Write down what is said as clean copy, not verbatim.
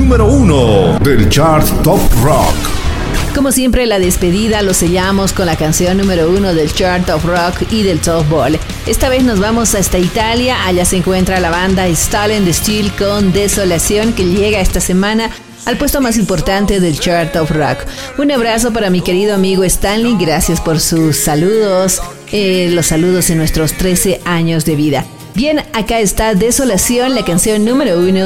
número 1 del Chart Top Rock. Como siempre, la despedida lo sellamos con la canción número 1 del Chart of Rock y del Top Ball. Esta vez nos vamos hasta Italia. Allá se encuentra la banda Stalin the Steel con Desolación, que llega esta semana al puesto más importante del Chart of Rock. Un abrazo para mi querido amigo Stanley. Gracias por sus saludos, los saludos en nuestros 13 años de vida. Bien, acá está Desolación, la canción número 1